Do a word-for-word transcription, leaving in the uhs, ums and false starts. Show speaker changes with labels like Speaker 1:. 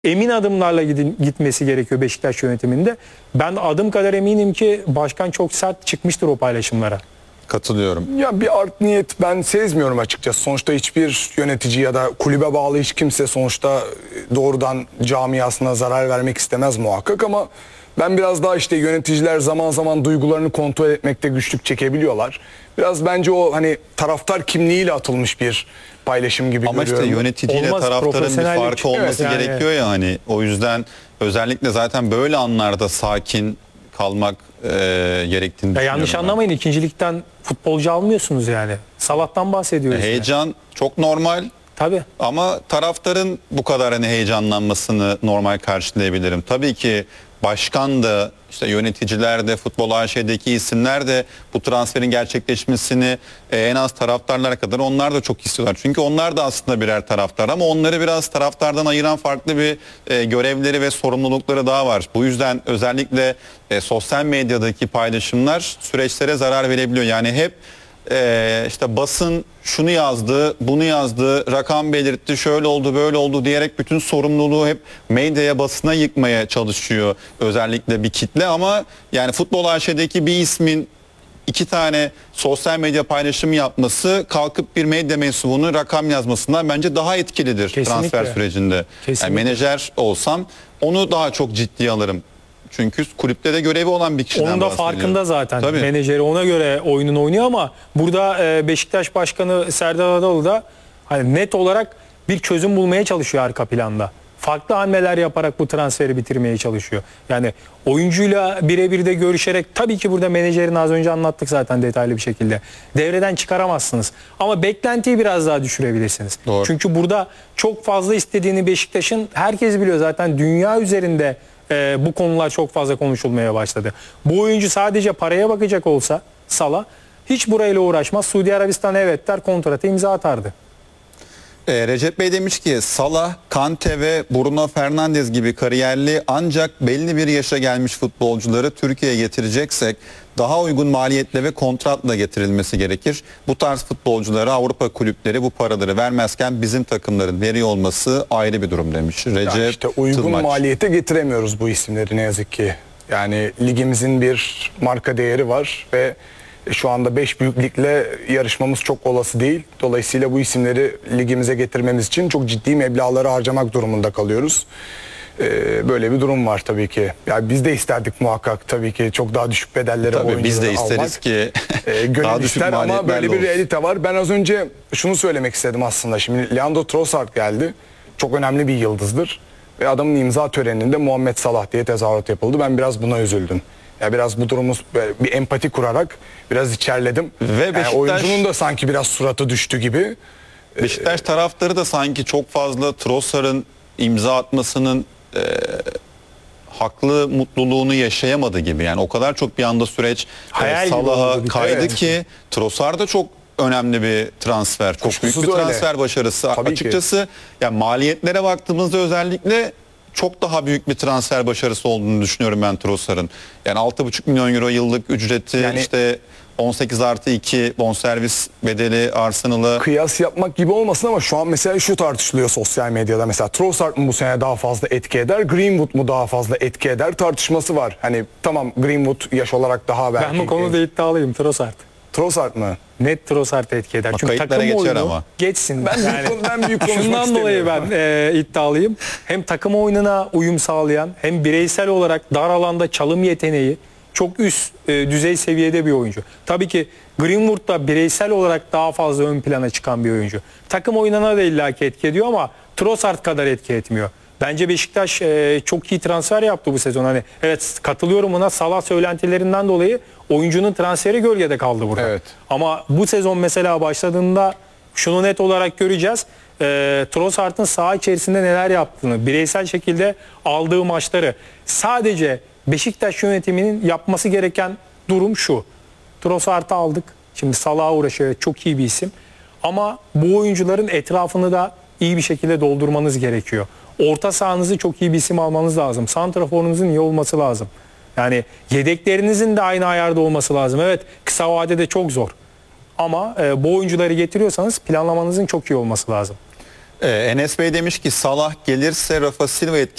Speaker 1: emin adımlarla gidin, gitmesi gerekiyor Beşiktaş yönetiminde. Ben adım kadar eminim ki başkan çok sert çıkmıştır o paylaşımlara.
Speaker 2: Katılıyorum.
Speaker 3: Ya bir art niyet ben sezmiyorum açıkçası. Sonuçta hiçbir yönetici ya da kulübe bağlı hiç kimse sonuçta doğrudan camiasına zarar vermek istemez muhakkak, ama ben biraz daha işte yöneticiler zaman zaman duygularını kontrol etmekte güçlük çekebiliyorlar. Biraz bence o hani taraftar kimliğiyle atılmış bir paylaşım gibi
Speaker 2: Ama
Speaker 3: görüyorum.
Speaker 2: işte yöneticiyle
Speaker 1: Olmaz,
Speaker 2: taraftarın bir
Speaker 1: profesyonellik.
Speaker 2: farkı olması
Speaker 1: Evet, yani.
Speaker 2: gerekiyor ya hani. O yüzden özellikle zaten böyle anlarda sakin kalmak e, gerektiğini
Speaker 1: Ya
Speaker 2: düşünüyorum.
Speaker 1: yanlış
Speaker 2: ben.
Speaker 1: anlamayın, ikincilikten futbolcu almıyorsunuz yani. Salat'tan bahsediyoruz. yani.
Speaker 2: Heyecan çok normal.
Speaker 1: Tabii.
Speaker 2: Ama taraftarın bu kadar hani heyecanlanmasını normal karşılayabilirim. Tabii ki başkan da, işte yöneticiler de, Futbol A Ş'deki isimler de bu transferin gerçekleşmesini e, en az taraftarlara kadar onlar da çok istiyorlar. Çünkü onlar da aslında birer taraftar, ama onları biraz taraftardan ayıran farklı bir e, görevleri ve sorumlulukları daha var. Bu yüzden özellikle e, sosyal medyadaki paylaşımlar süreçlere zarar verebiliyor. Yani hep Ee, işte basın şunu yazdı, bunu yazdı, rakam belirtti, şöyle oldu, böyle oldu diyerek bütün sorumluluğu hep medyaya, basına yıkmaya çalışıyor özellikle bir kitle. Ama yani Futbol A Ş'deki bir ismin iki tane sosyal medya paylaşımı yapması kalkıp bir medya mensubunun rakam yazmasından bence daha etkilidir.
Speaker 1: Kesinlikle.
Speaker 2: Transfer sürecinde.
Speaker 1: Kesinlikle.
Speaker 2: Yani menajer olsam onu daha çok ciddiye alırım. Çünkü kulüpte de görevi olan bir kişiden
Speaker 1: Onun da
Speaker 2: bahsediyorum.
Speaker 1: farkında zaten.
Speaker 2: Tabii.
Speaker 1: Menajeri ona göre oyununu oynuyor, ama burada e, Beşiktaş Başkanı Serdar Adalı da hani net olarak bir çözüm bulmaya çalışıyor arka planda. Farklı hamleler yaparak bu transferi bitirmeye çalışıyor. Yani oyuncuyla birebir de görüşerek, tabii ki burada menajerin az önce anlattık zaten detaylı bir şekilde. Devreden çıkaramazsınız. Ama beklentiyi biraz daha düşürebilirsiniz.
Speaker 2: Doğru.
Speaker 1: Çünkü burada çok fazla istediğini Beşiktaş'ın herkes biliyor zaten, dünya üzerinde Ee, bu konular çok fazla konuşulmaya başladı. Bu oyuncu sadece paraya bakacak olsa Salah hiç burayla uğraşmaz. Suudi Arabistan evet der, kontratı imza atardı.
Speaker 2: Ee, Recep Bey demiş ki Salah, Kante ve Bruno Fernandes gibi kariyerli ancak belli bir yaşa gelmiş futbolcuları Türkiye'ye getireceksek daha uygun maliyetle ve kontratla getirilmesi gerekir. Bu tarz futbolculara Avrupa kulüpleri bu paraları vermezken bizim takımların veriyor olması ayrı bir durum demiş Recep
Speaker 3: Yani işte uygun
Speaker 2: Tılmaç.
Speaker 3: maliyete getiremiyoruz bu isimleri ne yazık ki. Yani ligimizin bir marka değeri var ve şu anda beş büyük ligle yarışmamız çok olası değil. Dolayısıyla bu isimleri ligimize getirmemiz için çok ciddi meblağları harcamak durumunda kalıyoruz. Ee, böyle bir durum var tabii ki. Yani biz de isterdik muhakkak tabii ki çok daha düşük bedellere
Speaker 2: Tabii
Speaker 3: oyuncuları
Speaker 2: biz de
Speaker 3: almak.
Speaker 2: isteriz ki
Speaker 3: e, gönül
Speaker 2: daha düşük
Speaker 3: ister, ama
Speaker 2: maliyetlerle
Speaker 3: böyle bir
Speaker 2: olsun.
Speaker 3: realite var. Ben az önce şunu söylemek istedim aslında. Şimdi Leandro Trossard geldi. Çok önemli bir yıldızdır. Ve adamın imza töreninde Muhammed Salah diye tezahürat yapıldı. Ben biraz buna üzüldüm. Ya biraz bu durumu bir empati kurarak biraz içerledim.
Speaker 2: Ve
Speaker 3: Yani
Speaker 2: Beşiktaş-
Speaker 3: oyuncunun da sanki biraz suratı düştü gibi.
Speaker 2: Beşiktaş taraftarı da sanki çok fazla Trossard'ın imza atmasının e, haklı mutluluğunu yaşayamadı gibi. Yani o kadar çok bir anda süreç e,
Speaker 1: Hayal gibi
Speaker 2: Salah'a
Speaker 1: oldu bir
Speaker 2: kaydı
Speaker 3: evet.
Speaker 2: ki Trossard da çok önemli bir transfer. Çok büyük
Speaker 3: Kuşkusuz
Speaker 2: bir
Speaker 3: öyle.
Speaker 2: transfer başarısı.
Speaker 3: Tabii ki.
Speaker 2: Açıkçası yani maliyetlere baktığımızda özellikle çok daha büyük bir transfer başarısı olduğunu düşünüyorum ben Trossard'ın. Yani altı buçuk milyon euro yıllık ücreti,
Speaker 3: Yani-
Speaker 2: işte on sekiz artı iki bonservis bedeli Arsenal'a.
Speaker 3: Kıyas yapmak gibi olmasın ama şu an mesela şu tartışılıyor sosyal medyada. Mesela Trossard mı bu sene daha fazla etki eder, Greenwood mu daha fazla etki eder tartışması var. Hani tamam, Greenwood yaş olarak daha belki.
Speaker 1: Ben bu konuda iddialıyım, Trossard.
Speaker 3: Trossard mı?
Speaker 1: Net Trossard etki eder.
Speaker 2: Bak,
Speaker 1: Çünkü
Speaker 2: kayıtlara
Speaker 1: takım
Speaker 2: geçer
Speaker 1: oyunu
Speaker 2: ama.
Speaker 1: geçsin.
Speaker 3: Ben büyük konu- ben büyük konuşmak
Speaker 1: Şundan dolayı ben
Speaker 3: istemiyorum.
Speaker 1: e, iddialıyım. Hem takım oyununa uyum sağlayan, hem bireysel olarak dar alanda çalım yeteneği çok üst e, düzey seviyede bir oyuncu. Tabii ki Greenwood da bireysel olarak daha fazla ön plana çıkan bir oyuncu. Takım oyununa da illaki etki ediyor ama Trossard kadar etki etmiyor. Bence Beşiktaş e, çok iyi transfer yaptı bu sezon. Hani evet, katılıyorum ona, Salah söylentilerinden dolayı oyuncunun transferi gölgede kaldı burada.
Speaker 3: Evet.
Speaker 1: Ama bu sezon mesela başladığında şunu net olarak göreceğiz. E, Trossard'ın saha içerisinde neler yaptığını, bireysel şekilde aldığı maçları. Sadece Beşiktaş yönetiminin yapması gereken durum şu: Trossard'ı aldık. Şimdi Salah'a uğraşıyor. Çok iyi bir isim. Ama bu oyuncuların etrafını da iyi bir şekilde doldurmanız gerekiyor. Orta sahanızı çok iyi bir isim almanız lazım. Santraforunuzun iyi olması lazım. Yani yedeklerinizin de aynı ayarda olması lazım. Evet, kısa vadede çok zor. Ama e, bu oyuncuları getiriyorsanız planlamanızın çok iyi olması lazım.
Speaker 2: Ee, Enes Bey demiş ki Salah gelirse Rafa Silva etkisi